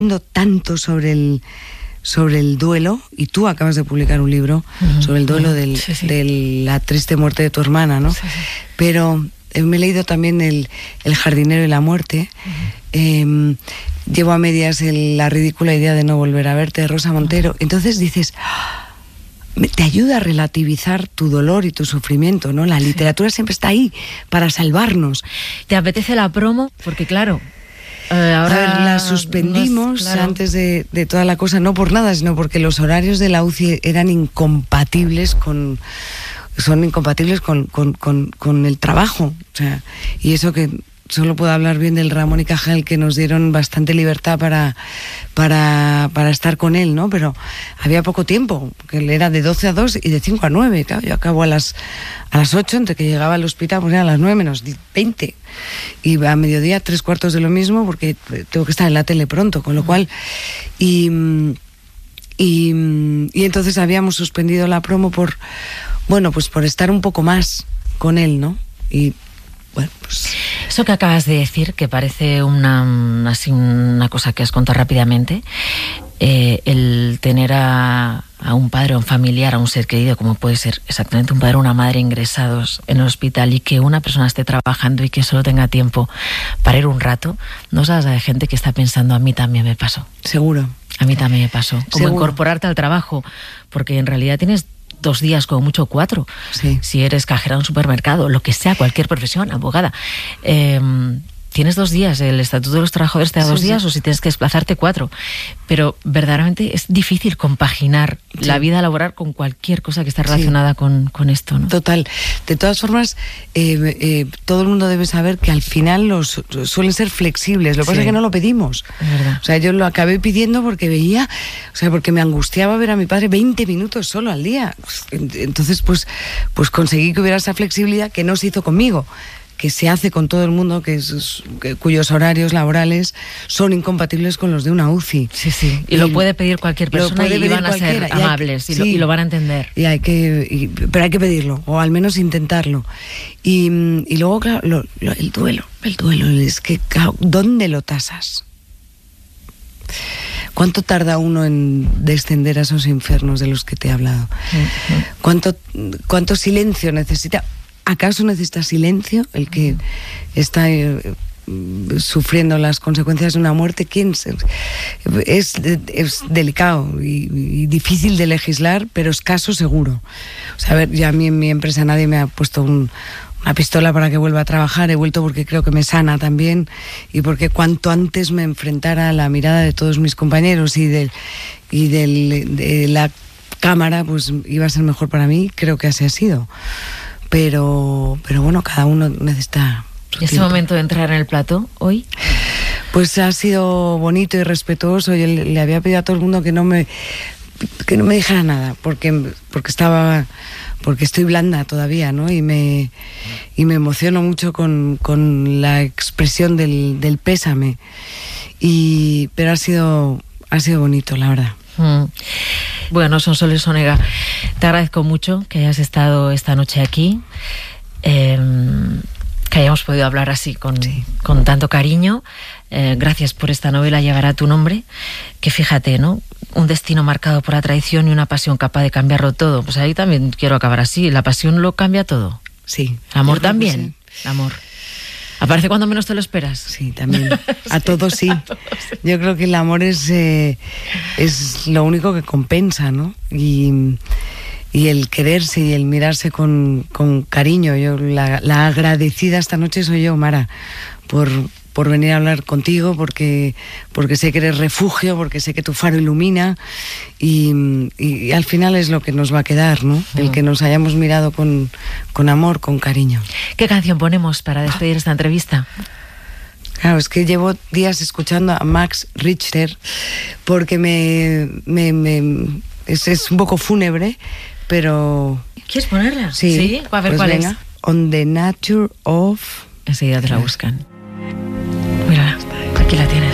tanto sobre el duelo, y tú acabas de publicar un libro sobre el duelo de la triste muerte de tu hermana, ¿no? Sí. Pero me he leído también El jardinero y la muerte. Llevo a medias La ridícula idea de no volver a verte, de Rosa Montero. Entonces dices, te ayuda a relativizar tu dolor y tu sufrimiento, ¿no? La literatura siempre está ahí para salvarnos. ¿Te apetece la promo? Porque claro... ahora a ver, la suspendimos antes de toda la cosa, no por nada, sino porque los horarios de la UCI eran incompatibles son incompatibles con el trabajo. O sea, y eso que solo puedo hablar bien del Ramón y Cajal, que nos dieron bastante libertad para estar con él, ¿no? Pero había poco tiempo, que él era de 12 a 2 y de 5 a 9. Claro, yo acabo a las 8, entre que llegaba al hospital, pues era a las 9 menos 20. Y a mediodía 3/4 de lo mismo, porque tengo que estar en la tele pronto, con lo cual... Y entonces habíamos suspendido la promo por estar un poco más con él, ¿no? Y bueno, pues... Eso que acabas de decir, que parece una cosa que has contado rápidamente, el tener a un padre o un familiar, a un ser querido, como puede ser exactamente un padre o una madre ingresados en el hospital, y que una persona esté trabajando y que solo tenga tiempo para ir un rato, no sabes, hay gente que está pensando, a mí también me pasó. Seguro. A mí también me pasó. Como Seguro. Incorporarte al trabajo, porque en realidad tienes 2 días, como mucho 4. Sí. Si eres cajera en un supermercado, lo que sea, cualquier profesión, abogada. Tienes 2 días, el Estatuto de los Trabajadores te da 2 días, o si tienes que desplazarte 4. Pero verdaderamente es difícil compaginar la vida laboral con cualquier cosa que esté relacionada con esto, ¿no? Total. De todas formas, todo el mundo debe saber que al final suelen ser flexibles. Lo que pasa es que no lo pedimos. Es verdad. O sea, yo lo acabé pidiendo porque porque me angustiaba ver a mi padre 20 minutos solo al día. Entonces, pues conseguí que hubiera esa flexibilidad que no se hizo conmigo, que se hace con todo el mundo, cuyos horarios laborales son incompatibles con los de una UCI. Sí. Y lo puede pedir cualquier persona y van a ser amables y lo van a entender. Pero hay que pedirlo, o al menos intentarlo. Y luego, claro, el duelo es que, claro, ¿dónde lo tasas? ¿Cuánto tarda uno en descender a esos infiernos de los que te he hablado? ¿Cuánto silencio necesita? ¿Acaso necesita silencio el que está sufriendo las consecuencias de una muerte? Es delicado y difícil de legislar, pero escaso seguro. O sea, a ver, ya a mí en mi empresa nadie me ha puesto una pistola para que vuelva a trabajar. He vuelto porque creo que me sana también, y porque cuanto antes me enfrentara a la mirada de todos mis compañeros y de la cámara, pues iba a ser mejor para mí. Creo que así ha sido. Pero bueno, cada uno necesita su ¿Y ese tiempo. momento de entrar en el plató hoy? Pues ha sido bonito y respetuoso. Yo le había pedido a todo el mundo que no me dijera nada, porque estoy blanda todavía, ¿no? Y me emociono mucho con la expresión del pésame. Pero ha sido bonito, la verdad. Bueno, Sonsoles Onega, te agradezco mucho que hayas estado esta noche aquí, que hayamos podido hablar así con tanto cariño. Gracias por esta novela, Llevará tu nombre, que fíjate, ¿no? Un destino marcado por la traición y una pasión capaz de cambiarlo todo. Pues ahí también quiero acabar así. La pasión lo cambia todo. Sí. El amor también. Sí. El amor. Aparece cuando menos te lo esperas. Sí, también. A todos sí. Yo creo que el amor es lo único que compensa, ¿no? Y el quererse y el mirarse con cariño. Yo la agradecida esta noche soy yo, Mara, por venir a hablar contigo, porque sé que eres refugio, porque sé que tu faro ilumina, y al final es lo que nos va a quedar, ¿no? El que nos hayamos mirado con amor, con cariño. ¿Qué canción ponemos para despedir esta entrevista? Claro, es que llevo días escuchando a Max Richter, porque es un poco fúnebre, pero... ¿Quieres ponerla? Sí. A ver, pues ¿cuál venga. es? On the Nature of... Enseguida te la buscan. Mírala, aquí la tienes.